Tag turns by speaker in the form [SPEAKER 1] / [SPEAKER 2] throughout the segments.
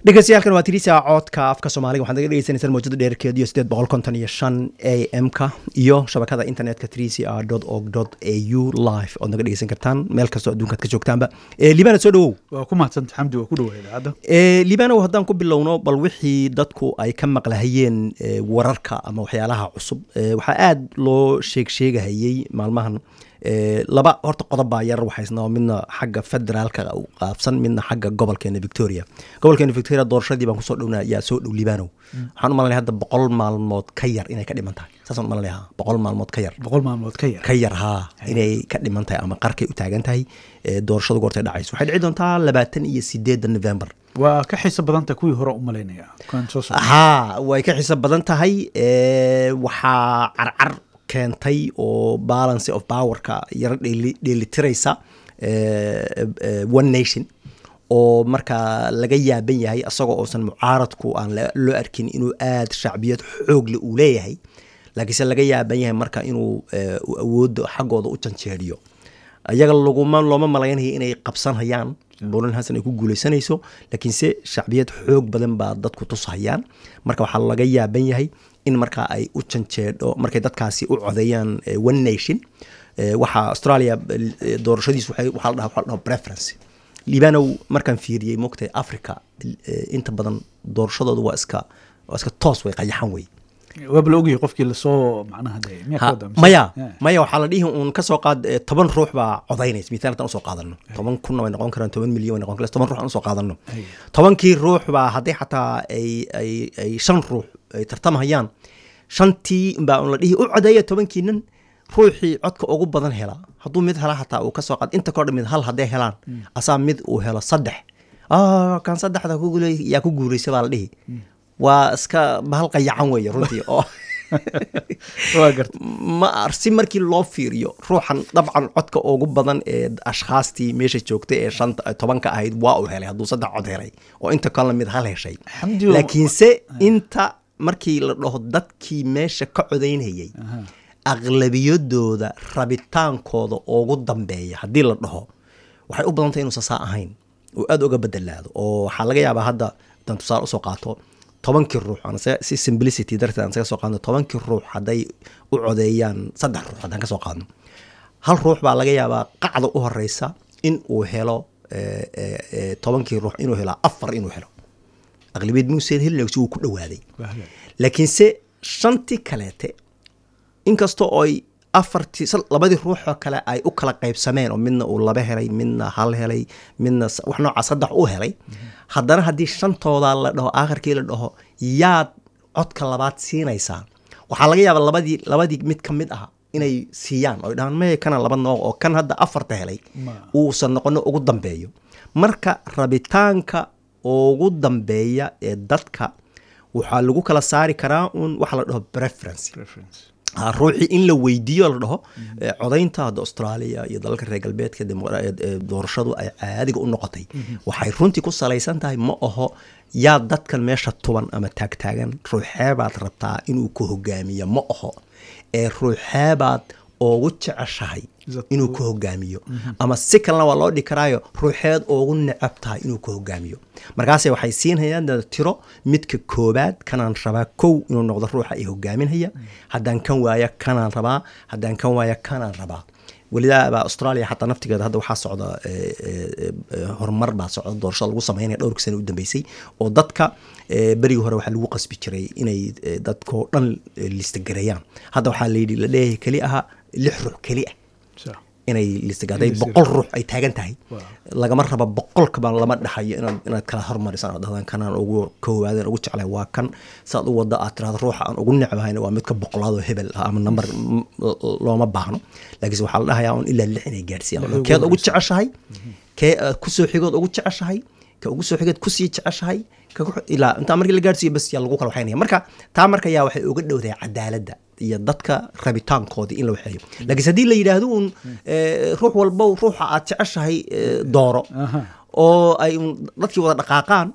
[SPEAKER 1] dhegeystayaal waa tirisa codka afka Soomaaliga waxaad naga dhegeysanaysaa mowjada dheerkeedu 855 AM-ka iyo shabakada internetka trca.org.au live oo naga dhegeysan kartaan meel kasta oo adduunka ka joogtaanba. Liibana soo dhawow.
[SPEAKER 2] Waa ku mahadsan Xamdi waa ku dhawaada hadda.
[SPEAKER 1] Liibana haddaan ku bilowno bal wixii dadku ay ka maqlahayeen wararka ama waxyaalaha cusub waxa aad loo sheegayay maalmahan laba horta qodob baa yar waxaysnaa midna xagga federaalka u qaabsan midna xagga gobolkeena Victoria doorashadii baan ku soo dhawnaa yaa soo dhow Liibano waxaan u maleynayaa hadda 100 maalmood ka yar inay ka dhiman tahay saasaan u maleynayaa 100 maalmood ka yar ha inay ka dhiman tahay ama qarkay u taagan tahay doorashadu goortay dhacayso waxay dhici doontaa 28 November
[SPEAKER 2] waa ka xiisa badan tahay kuwii hore u maleynayaa
[SPEAKER 1] way ka xiisa badan tahay waxa carcar keentay oo balance of power-ka yar dheelitiraysa one nation oo marka laga yaaban yahay asagoo oosan mucaaradku aan loo arkin inuu aad shacbiyad xoog leh u leeyahay laakiin laga yaaban yahay marka inuu awood xaqooda u janjeeriyo ayaga looma malaynayo inay qabsanayaan Bolan Hassan ay ku guuleysanayso laakiin se shacbiyad xoog badan baa dadku tusayaan marka waxa laga yaaban yahay in marka ay u janjeedo markay dadkaasi u codeeyaan one nation waxa Australia doorashadiisu waxa la dhahaa preference Liibano markaan fiiriyay moogtay Africa inta badan doorashadoodu waa iska toos way qayaxan way
[SPEAKER 2] wabla ogi qofkii la soo macnaha
[SPEAKER 1] maya waxa la dhihi ka soo qaad 10 ruux baa codeynaysa miisaanan soo qaadano 10 kun way noqon karaan 10 milyan way noqon karaan 10 ruux aan soo qaadano 10kii ruux baa haday xataa ay 5 ruux ay tartamahayaan 5tii baa la dhihi u codeeya 10kiinan ruuxii codka ugu badan hela hadduu mid hela xataa uu ka soo qaad inta kordha mid hal haday helaan asaa mid uu helo 3 kan 3da ku guuleysay baa la dhihi waa iska bahal qayacan weeye runtii oo ma arsi markii loo fiiriyo ruuxan dabcan codka ugu badan ee ashxaastii meesha joogtay ee 10ka ahayd waa uu helay hadduu 3 cod helay oo inta kale mid hal heshay laakiin se inta markii la dhaho dadkii meesha ka codeynayay aqlabiyadooda rabitaankooda ugu dambeeya haddii la dhaho waxay u badan tahay inuu sasaa ahayn oo aad uga bedelaado oo waxaa laga yaabaa hadda dan tusaale usoo qaato 10kii ruux aan si simplicity darteed aan ka soo qaadno 10kii ruux haday u codeeyaan 3 ruux hadaan ka soo qaadno hal ruux baa laga yaabaa qacda u horeysa in uu helo 10kii ruux inuu helo 4 inuu helo aqlabiyad muusan helin uu ku dhawaaday laakiin se 5tii kaleete inkastoo ay 4 ruux oo kale ay u kala qaybsameen oo midna uu 2 helay midna 1 helay midna wax nooca 3 u helay haddana haddii 5tooda la dhaho aakhirkii la dhaho yaad codka labaad siinaysaa waxaa laga yaabaa labadii mid ka mid ah inay siiyaan oo dhahan may kana 2 nooc oo kan hadda 4 helay uusan noqon ugu dambeeyo marka rabitaanka ugu dambeeya ee dadka waxaa lagu kala saari karaa waxa la dhaho preference ruuxi in la weydiiyo la dhaho codeynta hadda Australia iyo dalalka reer galbeedka doorashadu ay caadiga u noqotay waxay runtii ku salaysan tahay ma aho yaa dadkan meesha tuban ama taagtaagan ruuxeebaad rabtaa inuu ku hogaamiyo ma aho ee ruuxeebaad ugu jeceshahay inuu ku hogaamiyo ama si kalena waa loo dhigi karaayo ruuxeed ugu necab tahay inuu ku hogaamiyo markaas waxay siinayaan tiro midka koobaad kanaan rabaa kow inuu noqdo ruuxa ay hogaaminaya haddaan kan waaya kanaan rabaa haddaan kan waaya kanaan rabaa walidaa Australia xataa naftigeeda hadda waxaa socda horumar baa socda doorasho lagu sameeyay dhowr sano u dambeysay oo dadka berigi hore waxa lagu qasbi jiray inay dadkoo dhan lista gareeyaan hadda waxaa la leeyahay kali aha 6 ruux kali ah inay lista gaday 100 ruux ay taagan tahay lagama rabo 100 ka lama dhaxayo inaad kala hormarisan oo dadkan kanaan ugu koowaadeen ugu jeclay waa kan saad u wada aad tiraahdo ruuxa aan ugu necbahayna waa midka 100 oo hebel ama number looma baahno laakiin waxa la dhahayaa in ilaa 6 inay gaarsiiyaan keed ugu jeceshahay kee ku soo xigood ugu jeceshahay ka ugu soo xigood ku sii jeceshahay ilaa inta markii la gaarsiiyo bas yaa lagu kala waxaynaya marka taa marka yaa waxay uga dhowdahay cadaaladda iyo dadka rabitaankoodii in la waxeeyo laakiin hadii la yiraahdo ruux walba ruuxa aad jeceshahay dooro oo ay dadkii wada dhaqaaqaan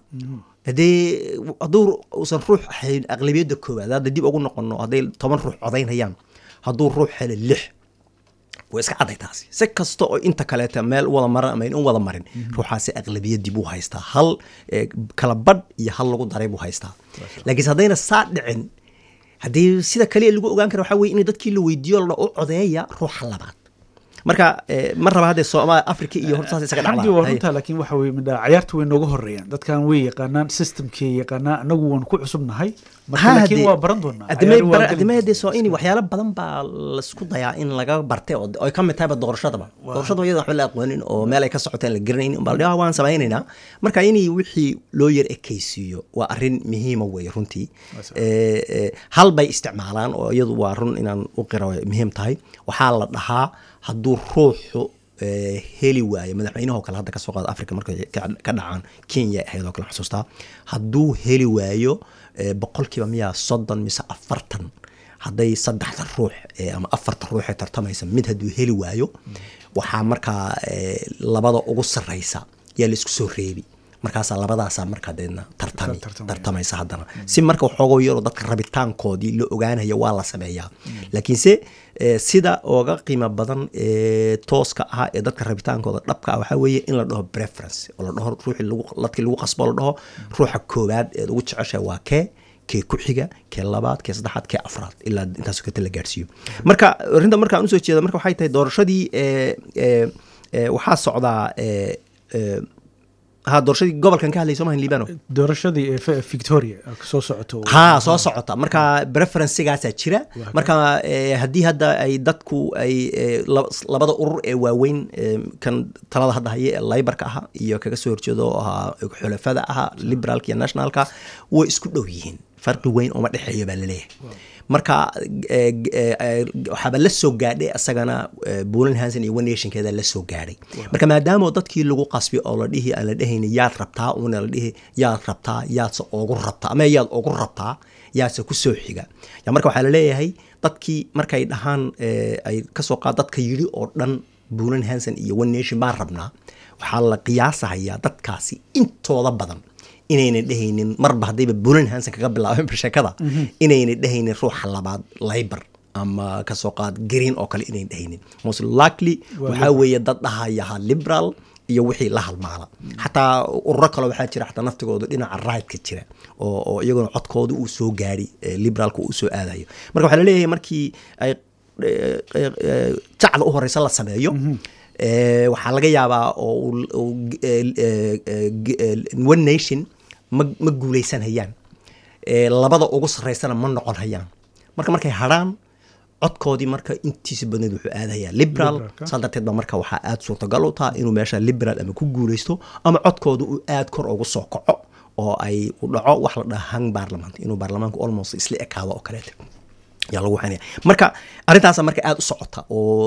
[SPEAKER 1] hadduu uusan ruux ahayn aqlabiyadda koowaad hadda dib ugu noqono hadday 10 ruux codeynayaan hadduu ruux helo 6 way iska caday taasi si kasta oo inta kaleeta meel wada maran ama in wada marin ruuxaasi aqlabiyadii buu haystaa hal kala badh iyo hal lagu daray buu haystaa laakiin haddayna saa dhicin haddii sida kaliya lagu ogaan kara waxaa weye in dadkii la weydiiyo la u codeeya ruuxa labaad marka mar raba hadee Soomaaliya Afrika iyo hortaas isaga dhacdaa
[SPEAKER 2] xamdi waa runta laakiin waxa weeye midda ciyaartu way nooga horeeyaan dadkan way yaqaanaan systemkii yaqaanaa anagu waan ku cusubnahay marka laakiin waa baran doonaa
[SPEAKER 1] adimada soo in waxyaalo badan baa la isku dayaa in laga bartay oo ay ka mid tahay doorashada iyada wax la aqoonin oo meel ay ka socoteen la garanaynin bal waan sameeynaa marka inay wixii loo yar ekaysiyo waa arrin muhiim ah way runtii hal bay isticmaalaan oo iyadu waa run inaan u qiro muhiim tahay waxa la dhahaa hadduu ruuxu heli waayo madaxweynaha kale hadda ka soo qaada Afrika markay ka dhacaan Kenya ayadoo kale xasuustaa hadduu heli waayo boqolkiiba 130 mise 40 hadday saddexda ruux ama afarta ruux ay tartamaysa mid hadduu heli waayo waxaa markaa labada ugu sarreysa yaa la isku soo reebi markaas labadaasa markaa deedna tartamaysa haddana si marka waxoogo yaro dadka rabitaankoodii la ogaanayo waa la sameeyaa laakiinse sida ooga qiimo badan tooska ah ee dadka rabitaankooda dhabka ah waxaa weeye in la dhaho preference oo la dhaho ruuxii dadkii lagu qasbo la dhaho ruuxa koowaad ee ugu jeceshahay waa kee ku xiga kee labaad kee saddexaad kee afraad ilaa intaas ka la gaarsiiyo marka arrinta marka aan usoo jeeda marka waxay tahay doorashadii waxaa socdaa doorashadii gobolkan ka hadlayso maahan Liibano
[SPEAKER 2] doorashadii Victoria soo
[SPEAKER 1] socota marka preference-gaasaa jira marka haddii hadda ay dadku ay labada urur ee waaweyn kan talada hadda haya ee Labour-ka aha iyo kaga soo horjeedo ahaa xulafada aha Liberal-ka iyo National-ka way isku dhow yihiin farqi weyn oo ma dhaxeeyo baa la leeyahay marka waxaaba la soo gaadhay asagana Bolen Hansen iyo One Nation-keeda la soo gaadhay marka maadaama dadkii lagu qasbi oo la dhihi aan la dhahayn yaad rabtaa una la dhihi yaad rabtaa yaadse ugu rabtaa ama yaad ugu rabtaa yaadse ku soo xiga ya marka waxaa la leeyahay dadkii markay dhahaan ay ka soo qaad dadka yiri oo dhan Bolen Hansen iyo One Nation baa rabnaa waxaa la qiyaasayaa dadkaasi intooda badan inayna dhahaynin marba haddayba Bolen Hansen kaga bilaabeen sheekada inayna dhahaynin ruuxa labaad Labour ama ka soo qaad Green oo kale inayna dhahaynin most likely waxaa weeye dad dhahaya Liberal iyo wixii la halmaala xataa ururo kale waxaa jira xataa naftigooda dhinaca right-ka jira oo iyaguna codkooda uu soo gaari Liberalka uu soo aadayo marka waxaa la leeyahay markii ay jacda u horeysa la sameeyo waxaa laga yaabaa oo One Nation ma guuleysan hayaan labada ugu sareysana ma noqon hayaan markay haraan codkoodii marka intiisa badneed wuxuu aadayaa Liberal sadarteed ba marka waxaa aad suurtagal u tahay inuu meesha Liberal ama ku guuleysto ama codkooda uu aad kor ugu soo kaco oo ay u dhaco wax la dhaho hang parliament inuu baarlamaanku almost isla ekaado oo kaleeto yaa lagu xanaya marka arrintaas marka aad u socota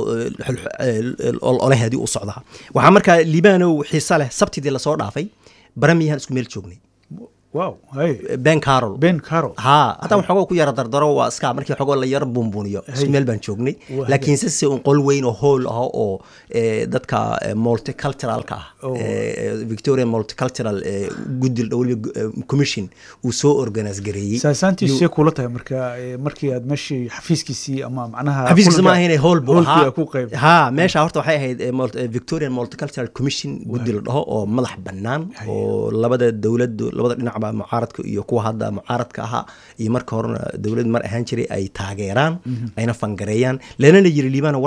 [SPEAKER 1] oo olahadii u socdaa waxaa marka Liibano xiisa leh sabtidii la soo dhaafay baramiyahan isku meel joognay
[SPEAKER 2] wow hay
[SPEAKER 1] Ben Carroll hata waxoogaa ku yara dardaro waa iska markii waxoogaa la yara buunbuuniyo isku meel baan joognay laakiin si un qol weyn oo hall ah oo dadka multiculturalka ah Victoria Multicultural Goodwill Commission uu soo organize gareeyay
[SPEAKER 2] saasantii kula tahay markii aad meeshii xafiiskiisii ama macnaha
[SPEAKER 1] xafiiskiisa ma ahayn hall buu meesha horta waxay ahayd Victoria Multicultural Commission Goodwill dhaho oo madax bannaan oo labada dhinac mucaaradka iyo kuwa hadda mucaaradka ahaa iyo marka horena dawlad mar ahaan jiray ay taageeraan ayna fangareeyaan lana yiri Liibano